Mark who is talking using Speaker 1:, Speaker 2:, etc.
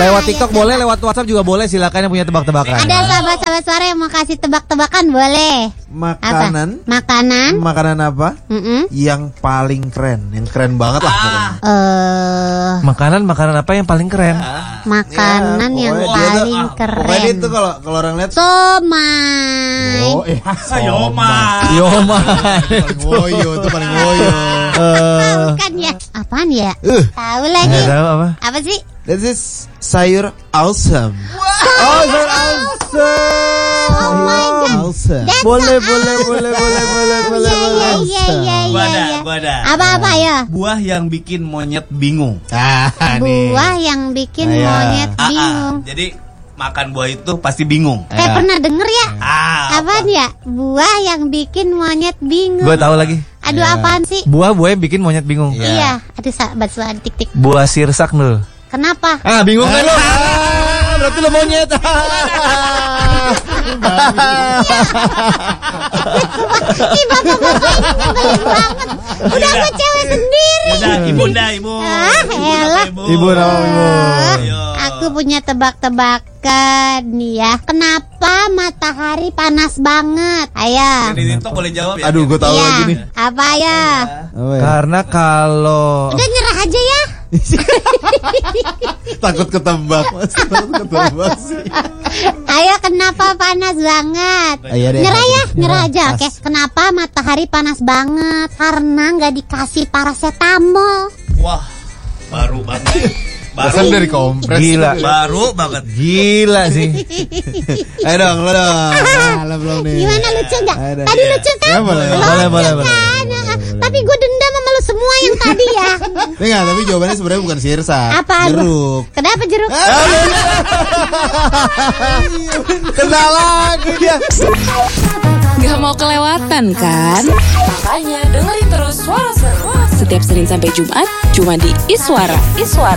Speaker 1: Lewat TikTok boleh, lewat WhatsApp juga boleh. Silakan yang punya tebak-tebakan.
Speaker 2: Ada sahabat-sahabat suara yang mau kasih tebak-tebakan boleh.
Speaker 3: Makanan.
Speaker 2: Apa?
Speaker 3: Makanan apa? Yang paling keren, yang keren banget lah pokoknya.
Speaker 1: Makanan apa yang paling keren?
Speaker 2: Makanan yang paling keren.
Speaker 3: Pokoknya itu kalau orang lihat
Speaker 2: somai.
Speaker 3: Woyo itu paling woyo.
Speaker 2: Bukan ya? Apaan ya? Tahu lagi.
Speaker 1: Tahu apa?
Speaker 2: Apa sih?
Speaker 3: This is sayur awesome.
Speaker 1: Sayur awesome.
Speaker 2: Oh my god.
Speaker 3: Awesome.
Speaker 1: Boleh.
Speaker 2: Iya.
Speaker 4: Gua ada.
Speaker 2: Apa ya?
Speaker 4: Buah yang bikin monyet bingung.
Speaker 2: Buah yang bikin monyet bingung.
Speaker 4: Jadi makan buah itu pasti bingung.
Speaker 2: Kayak pernah denger ya? Apaan ya? Buah yang bikin monyet bingung.
Speaker 1: Gue tahu lagi.
Speaker 2: Aduh, apaan sih?
Speaker 1: Buah yang bikin monyet bingung.
Speaker 2: Iya. Aduh, sahabat suara tik-tik.
Speaker 1: Buah sirsak Nul.
Speaker 2: Kenapa?
Speaker 1: Bingung kan lo? Berarti lo monyet.
Speaker 2: Ih, bapak-bapak ini nyebelin banget. Udah gue cewek sendiri.
Speaker 4: Yaudah, ibu.
Speaker 2: Elah.
Speaker 1: Ibu.
Speaker 2: Aku punya tebak-tebakan nih ya. Kenapa matahari panas banget? Ayo.
Speaker 4: Ini TikTok boleh jawab ya?
Speaker 3: Aduh, gue tahu
Speaker 2: Iya.
Speaker 3: lagi nih.
Speaker 2: Apa ya?
Speaker 1: Karena kalau
Speaker 2: Udah nyerah aja ya.
Speaker 3: Takut ketebak, Mas. Sih.
Speaker 2: Ayo, kenapa panas banget?
Speaker 3: Ayo deh,
Speaker 2: Nyerah aja. Oke. Kenapa matahari panas banget? Karena nggak dikasih paracetamol.
Speaker 4: Wah, baru banget.
Speaker 3: Barusan dari kompres.
Speaker 1: Gila.
Speaker 4: Baru banget.
Speaker 1: Gila sih.
Speaker 3: Ayo dong, lo dong. Nah, belum nih.
Speaker 2: Gimana, lucu nggak?
Speaker 3: Ayo deh.
Speaker 2: Tadi lucu kan?
Speaker 3: Ya, boleh.
Speaker 2: Lucu kan? Tapi gue dendam sama lu semua yang tadi ya.
Speaker 3: Enggak, tapi jawabannya sebenarnya bukan sirsak.
Speaker 2: Apaan?
Speaker 3: Jeruk.
Speaker 2: Kenapa jeruk?
Speaker 3: Kena lagi dia.
Speaker 5: Gak mau kelewatan kan? Makanya dengerin terus Suara Seru setiap Senin sampai Jumat cuma di Iswara.